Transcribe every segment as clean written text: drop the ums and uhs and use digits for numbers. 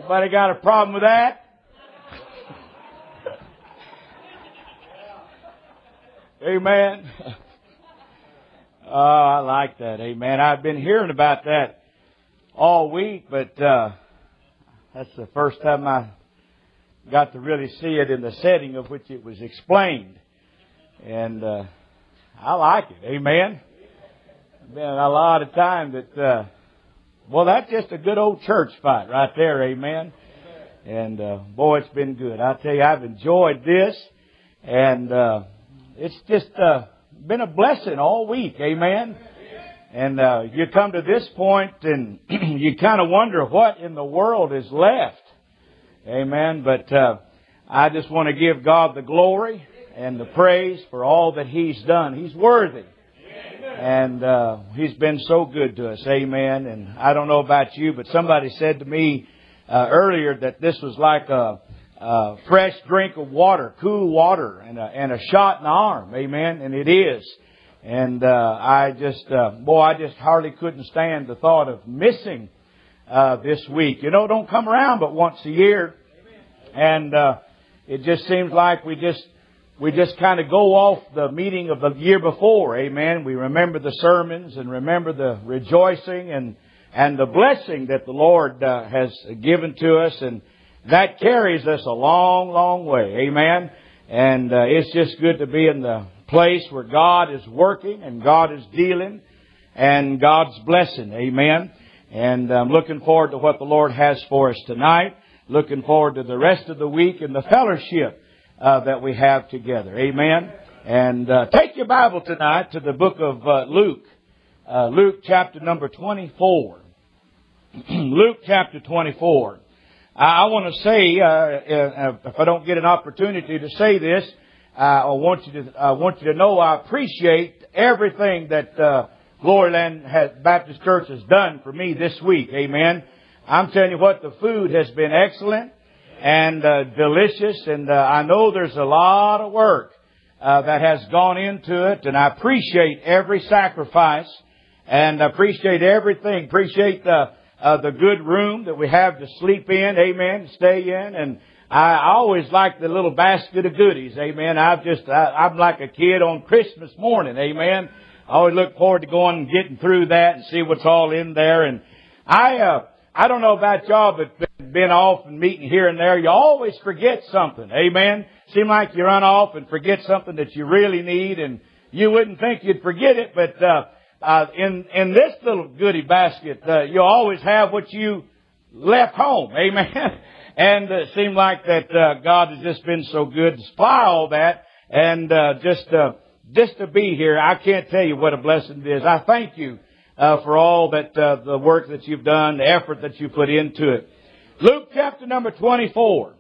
Anybody got a problem with that? Amen. Oh, I like that. Amen. I've been hearing about that all week, but that's the first time I got to really see it in the setting of which it was explained. And I like it. Amen. Been a lot of time that, well, that's just a good old church fight right there. Amen. And boy, it's been good. I tell you, I've enjoyed this, and it's just been a blessing all week. Amen. And you come to this point and you kind of wonder what in the world is left. Amen. But I just want to give God the glory and the praise for all that He's done. He's worthy. And He's been so good to us. Amen. And I don't know about you, but somebody said to me earlier that this was like a fresh drink of water, cool water, and a shot in the arm. Amen. And it is. And I just hardly couldn't stand the thought of missing this week. You know, it don't come around but once a year. And it just seems like we just kind of go off the meeting of the year before. Amen. We remember the sermons and remember the rejoicing and the blessing that the Lord has given to us. And that carries us a long, long way. Amen. And it's just good to be in the place where God is working and God is dealing and God's blessing. Amen. And I'm looking forward to what the Lord has for us tonight. Looking forward to the rest of the week and the fellowship that we have together. Amen. And take your Bible tonight to the book of Luke. Luke chapter number 24. Luke chapter 24. I want to say, if I don't get an opportunity to say this, I want you to know I appreciate everything that Gloryland Baptist Church has done for me this week. Amen. I'm telling you what, the food has been excellent and delicious, and I know there's a lot of work that has gone into it, and I appreciate every sacrifice, and I appreciate everything. Appreciate the good room that we have to sleep in, amen, stay in, and I always like the little basket of goodies, amen. I'm like a kid on Christmas morning, amen. I always look forward to going and getting through that and see what's all in there. And I don't know about y'all, but been off and meeting here and there, you always forget something, amen. Seem like you run off and forget something that you really need, and you wouldn't think you'd forget it, but in this little goodie basket, you always have what you left home. Amen. And it seemed like that God has just been so good to supply all that. And just to be here, I can't tell you what a blessing it is. I thank you for all that the work that you've done, the effort that you put into it. Luke chapter number 24.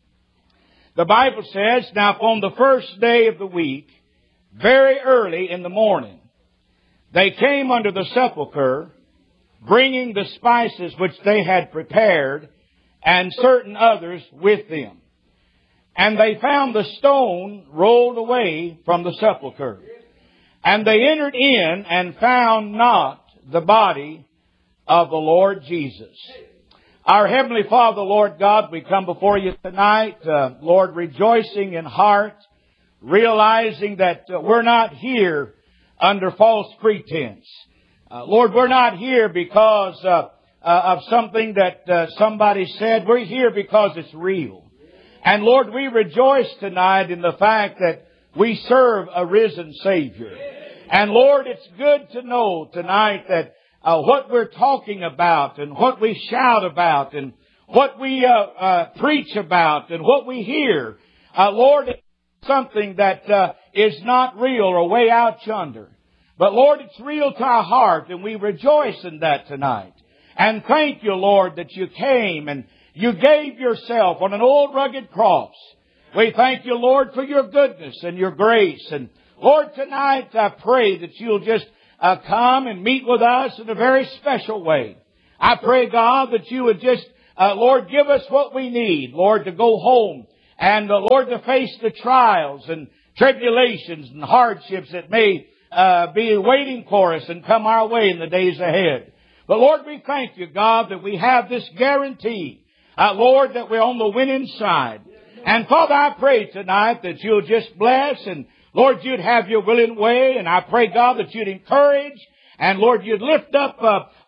The Bible says, now on the first day of the week, very early in the morning, they came unto the sepulchre, bringing the spices which they had prepared, and certain others with them. And they found the stone rolled away from the sepulchre. And they entered in and found not the body of the Lord Jesus. Our Heavenly Father, Lord God, we come before you tonight, Lord, rejoicing in heart, realizing that we're not here under false pretense. Lord, we're not here because of something that somebody said. We're here because it's real. And Lord, we rejoice tonight in the fact that we serve a risen Savior. And Lord, it's good to know tonight that what we're talking about and what we shout about and what we preach about and what we hear, Lord, it's something that is not real or way out yonder. But Lord, it's real to our heart, and we rejoice in that tonight. And thank you, Lord, that you came and you gave yourself on an old rugged cross. We thank you, Lord, for your goodness and your grace. And Lord, tonight I pray that you'll just come and meet with us in a very special way. I pray, God, that you would just, Lord, give us what we need, Lord, to go home and, Lord, to face the trials and tribulations and hardships that may be waiting for us and come our way in the days ahead. But Lord, we thank you, God, that we have this guarantee Lord, that we're on the winning side. And Father, I pray tonight that you'll just bless and Lord, you'd have your willing way. And I pray, God, that you'd encourage and Lord, you'd lift up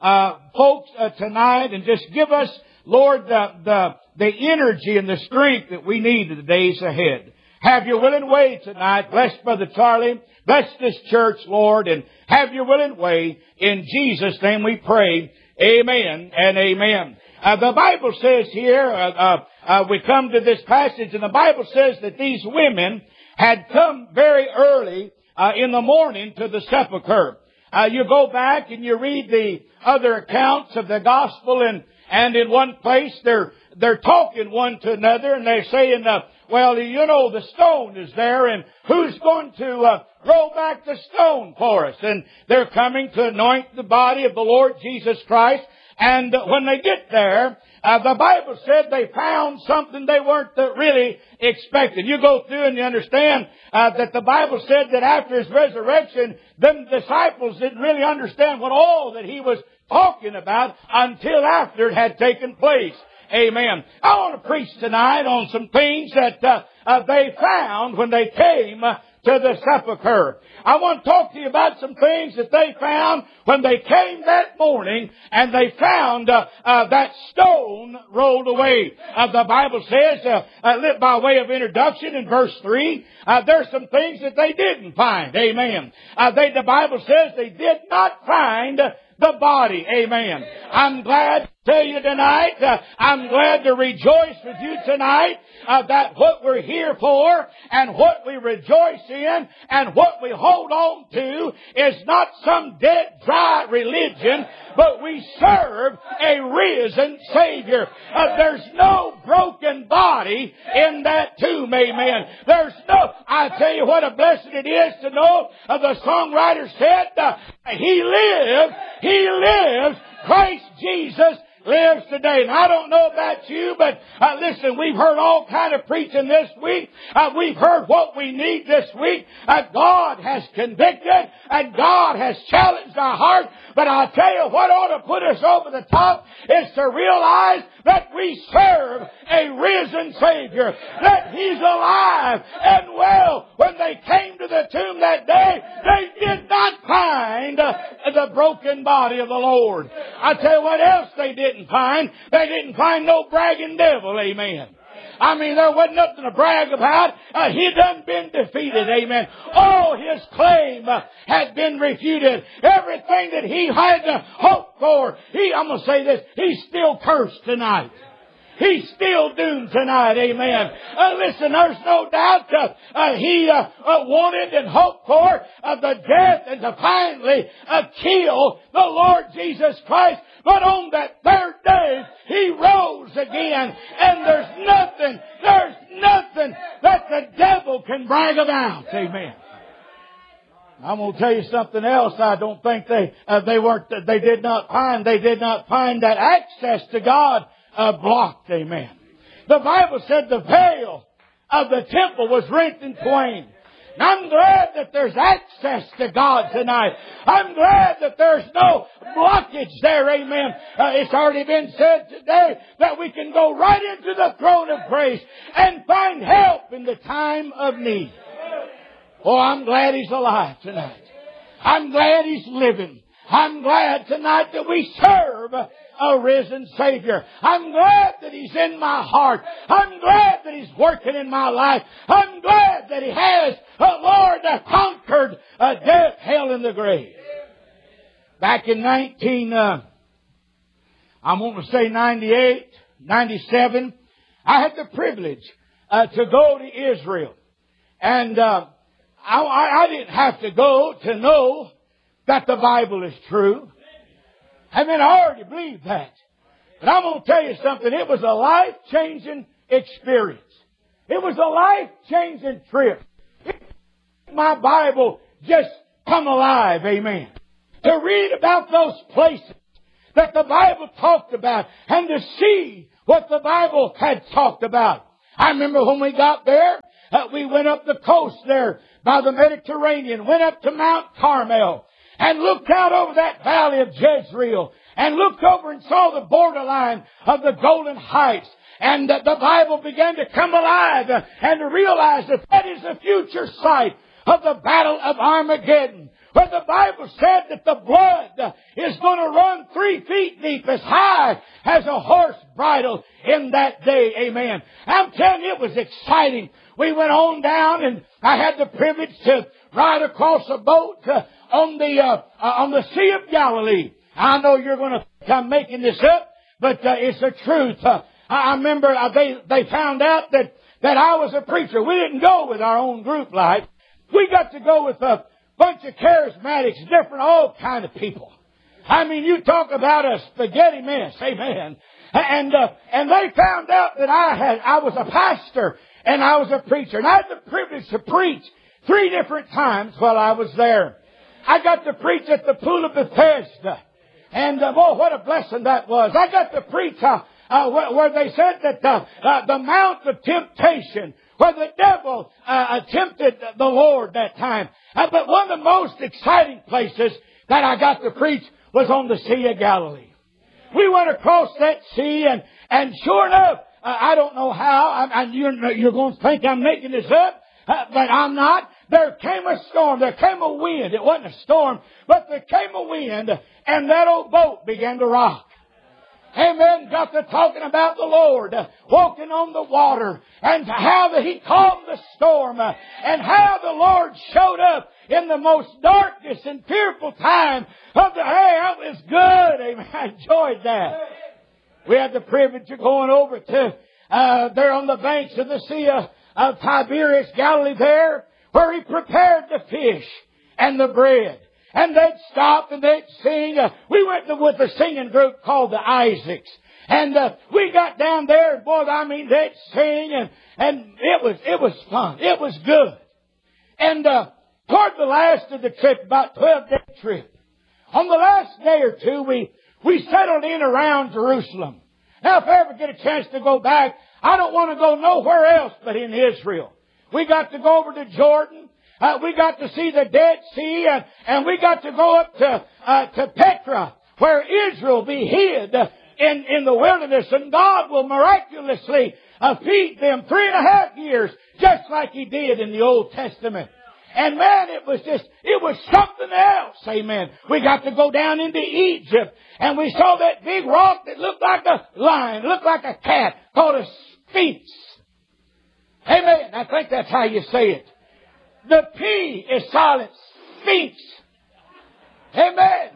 folks tonight and just give us, Lord, the energy and the strength that we need in the days ahead. Have your willing way tonight. Bless Brother Charlie. Bless this church, Lord, and have your willing way. In Jesus' name we pray. Amen and amen. The Bible says here, we come to this passage, and the Bible says that these women had come very early in the morning to the sepulchre. You go back and you read the other accounts of the gospel, and in one place they're talking one to another, and they're saying, well, you know, the stone is there, and who's going to roll back the stone for us? And they're coming to anoint the body of the Lord Jesus Christ. And when they get there, the Bible said they found something they weren't really expecting. You go through and you understand that the Bible said that after His resurrection, the disciples didn't really understand what all that He was talking about until after it had taken place. Amen. I want to preach tonight on some things that they found when they came to the sepulchre. I want to talk to you about some things that they found when they came that morning and they found that stone rolled away. The Bible says, by way of introduction in verse 3, there's some things that they didn't find. Amen. The Bible says they did not find the body. Amen. I'm glad to tell you tonight, I'm glad to rejoice with you tonight that what we're here for and what we rejoice in and what we hold on to is not some dead, dry religion, but we serve a risen Savior. There's no broken body in that tomb. Amen. I tell you what a blessing it is to know, the songwriter said, He lives, Christ Jesus lives today. And I don't know about you, but listen, we've heard all kind of preaching this week. We've heard what we need this week. God has convicted and God has challenged our heart. But I'll tell you what ought to put us over the top is to realize that we serve a risen Savior, that He's alive and well. When they came to the tomb that day, they did not find the broken body of the Lord. I'll tell you what else they didn't find. They didn't find no bragging devil. Amen. I mean, there wasn't nothing to brag about. He done been defeated. Amen. All his claim had been refuted. Everything that he had hoped for. I'm going to say this. He's still cursed tonight. He's still doomed tonight. Amen. Listen, there's no doubt he wanted and hoped for the death and to finally kill the Lord Jesus Christ. But on that third day, He rose again. And there's nothing that the devil can brag about. Amen. I'm going to tell you something else. I don't think they did not find that access to God blocked. Amen. The Bible said the veil of the temple was rent in twain. And I'm glad that there's access to God tonight. I'm glad that there's no blockage there. Amen. It's already been said today that we can go right into the throne of grace and find help in the time of need. Oh, I'm glad He's alive tonight. I'm glad He's living. I'm glad tonight that we serve a risen Savior. I'm glad that He's in my heart. I'm glad that He's working in my life. I'm glad that He has, Lord, conquered death, hell, and the grave. Back in 98, 97, I had the privilege to go to Israel. And I didn't have to go to know that the Bible is true. I mean, I already believe that. But I'm going to tell you something. It was a life-changing experience. It was a life-changing trip. My Bible just come alive. Amen. To read about those places that the Bible talked about and to see what the Bible had talked about. I remember when we got there, we went up the coast there by the Mediterranean, went up to Mount Carmel, and looked out over that valley of Jezreel. and looked over and saw the borderline of the Golden Heights. And the Bible began to come alive and to realize that that is the future site of the Battle of Armageddon, where the Bible said that the blood is going to run 3 feet deep, as high as a horse bridle in that day. Amen. I'm telling you, it was exciting. We went on down, and I had the privilege to ride across a boat on the Sea of Galilee. I know you're going to think I'm making this up, but it's the truth. I remember they found out that I was a preacher. We didn't go with our own group life. We got to go with a bunch of charismatics, different, all kind of people. I mean, you talk about a spaghetti mess, amen. And they found out that I was a pastor and I was a preacher, and I had the privilege to preach 3 different times while I was there. I got to preach at the Pool of Bethesda, and what a blessing that was. I got to preach where they said that the Mount of Temptation, where the devil tempted the Lord that time. But one of the most exciting places that I got to preach was on the Sea of Galilee. We went across that sea, and sure enough, I don't know how, you're going to think I'm making this up, but I'm not. There came a storm, there came a wind. It wasn't a storm, but there came a wind, and that old boat began to rock. Amen. Got to talking about the Lord walking on the water, and how that He calmed the storm, and how the Lord showed up in the most darkest and fearful time of the day. That was good. Amen. I enjoyed that. We had the privilege of going over to there on the banks of the Sea of Tiberias, Galilee there, where He prepared the fish and the bread. And they'd stop and they'd sing. We went with a singing group called the Isaacs. And we got down there, and boy, I mean, they'd sing, and it was fun. It was good. And toward the last of the trip, about 12-day trip, on the last day or two, we settled in around Jerusalem. Now, if I ever get a chance to go back, I don't want to go nowhere else but in Israel. We got to go over to Jordan. We got to see the Dead Sea, and we got to go up to Petra, where Israel be hid in the wilderness, and God will miraculously feed them 3.5 years, just like He did in the Old Testament. And man, it was something else. Amen. We got to go down into Egypt, and we saw that big rock that looked like a lion, looked like a cat, called a sphinx. Amen. I think that's how you say it. The P is silent. Sphinx. Amen.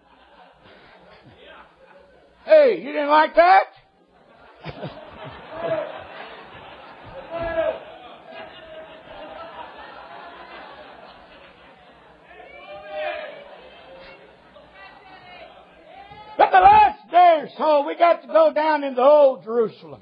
Hey, you didn't like that? But the last day or so, we got to go down into Old Jerusalem.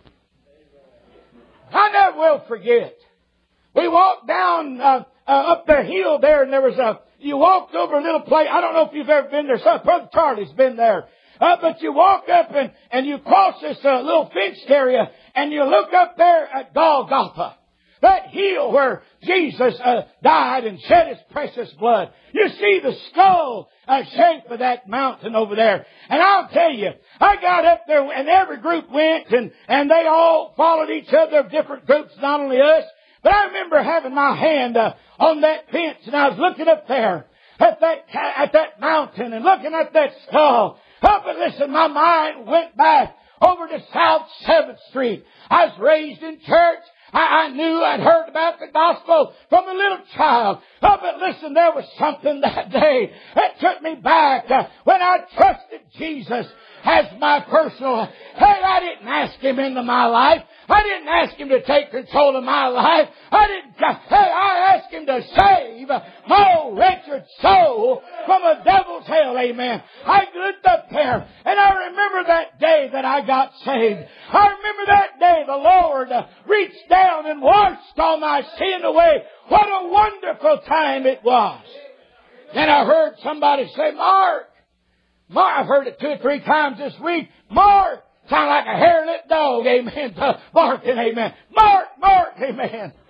I never will forget. We walked down up the hill there, and there was you walked over a little place. I don't know if you've ever been there. Brother Charlie's been there. But you walk up and you cross this little fenced area, and you look up there at Golgotha. That hill where Jesus died and shed His precious blood. You see the skull shape of that mountain over there. And I'll tell you, I got up there, and every group went, and they all followed each other, different groups, not only us. But I remember having my hand on that fence, and I was looking up there at that mountain and looking at that skull. Oh, but listen, my mind went back over to South 7th Street. I was raised in church. I knew I'd heard about the gospel from a little child. Oh, but listen, there was something that day that took me back when I trusted Jesus as my personal. Hey, I didn't ask Him into my life. I didn't ask Him to take control of my life. I asked Him to save my old wretched soul from a devil's hell. Amen. I looked up there, and I remember that day that I got saved. I remember that day the Lord reached down and washed all my sin away. What a wonderful time it was. Then I heard somebody say, Mark, I've heard it 2 or 3 times this week. Mark, sound like a hair-lit dog, amen, barking, amen. Mark, amen.